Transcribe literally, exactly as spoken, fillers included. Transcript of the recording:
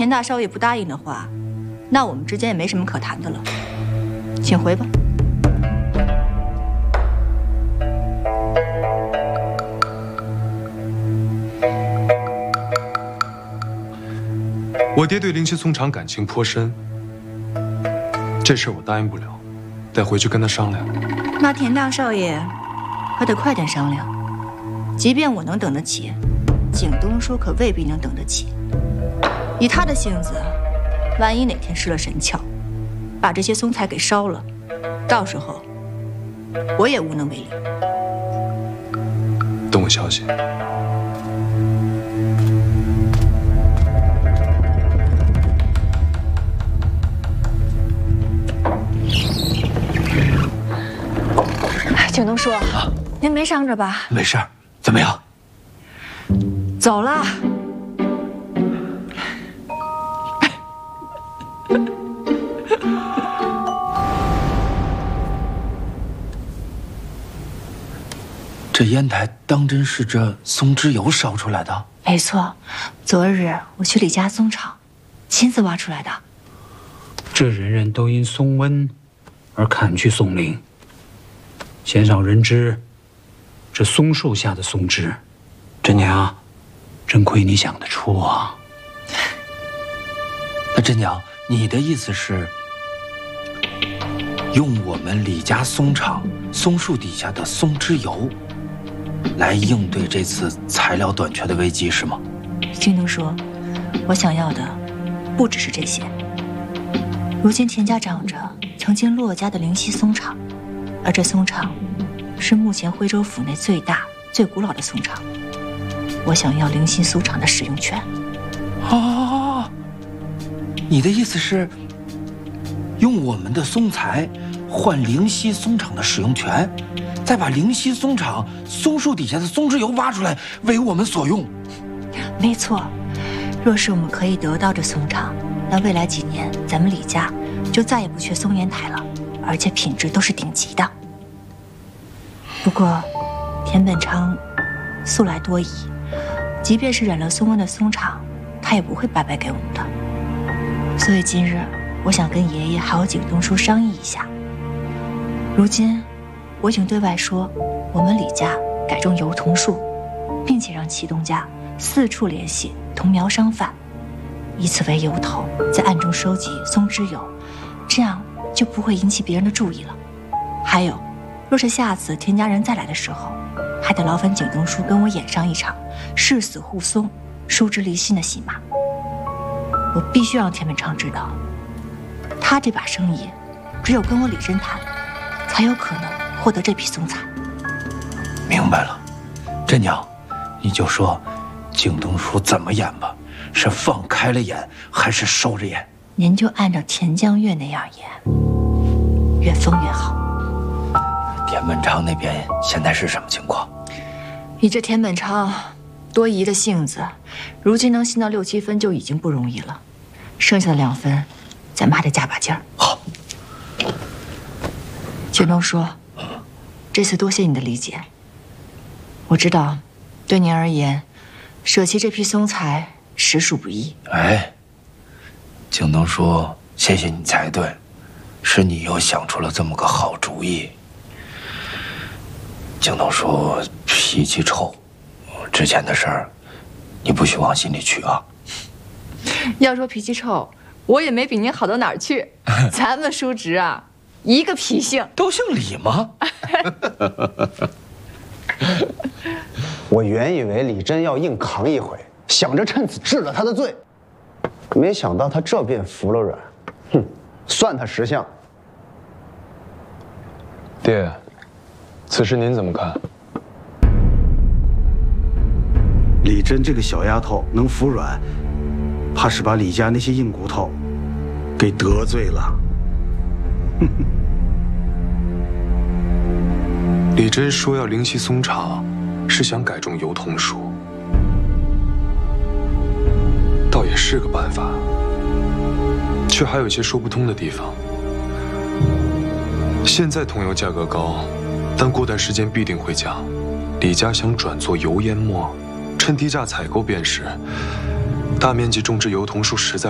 田大少爷不答应的话，那我们之间也没什么可谈的了，请回吧。 我爹对灵溪松厂感情颇深，这事我答应不了，得回去跟他商量。 那田大少爷可得快点商量，即便我能等得起，景东叔可未必能等得起。以他的性子，万一哪天失了神窍，把这些松材给烧了，到时候我也无能为力。 等我消息。 景东叔，啊、您没伤着吧？ 没事，怎么样？ 走了。 这烟台当真是这松脂油烧出来的？ 没错，昨日我去李家松厂，亲自挖出来的。 这人人都因松温而砍去松林，鲜少人知这松树下的松脂。真娘，真亏你想得出啊！ 那真娘，你的意思是，用我们李家松厂松树底下的松脂油，来应对这次材料短缺的危机，是吗？ 京东叔，我想要的不只是这些。如今田家长着曾经骆家的灵溪松厂，而这松厂是目前徽州府内最大、最古老的松厂。我想要灵溪松厂的使用权。 哦，你的意思是，用我们的松材换灵溪松厂的使用权，再把灵溪松厂松树底下的松脂油挖出来为我们所用。 没错，若是我们可以得到这松厂，那未来几年咱们李家就再也不缺松烟台了，而且品质都是顶级的。不过，田本昌素来多疑，即便是染了松温的松厂，他也不会白白给我们的。所以今日我想跟爷爷还有景东叔商议一下。如今我已经对外说，我们李家改种油桐树，并且让祁东家四处联系同苗商贩，以此为由头，在暗中收集松脂油，这样就不会引起别人的注意了。还有，若是下次田家人再来的时候，还得劳烦景东叔跟我演上一场誓死护松、疏之离心的戏码。我必须让田本昌知道，他这把生意只有跟我李真谈，才有可能获得这批松材。 明白了，真娘，你就说景东叔怎么演吧，是放开了演还是收着演？ 您就按照田江月那样演，越疯越好。 田本昌那边现在是什么情况？ 以这田本昌多疑的性子，如今能信到六七分就已经不容易了，剩下的两分，咱们还得加把劲儿。 好。 景东叔，这次多谢你的理解。我知道，对您而言，舍弃这批松材实属不易。 哎，景东叔，谢谢你才对，是你又想出了这么个好主意。景东叔脾气臭，之前的事儿，你不许往心里去啊。 要说脾气臭，我也没比您好到哪儿去。咱们叔侄啊，一个脾性。 都姓李吗？ 我原以为李真要硬扛一回，想着趁此治了他的罪，没想到他这便服了软。哼，算他识相。 爹，此事您怎么看？ 李真这个小丫头能服软，怕是把李家那些硬骨头给得罪了。哼哼。 李真说要灵溪松厂，是想改种油桐树，倒也是个办法，却还有一些说不通的地方。现在桐油价格高，但过段时间必定会降。李家想转做油烟末，趁低价采购便是。大面积种植油桐树实在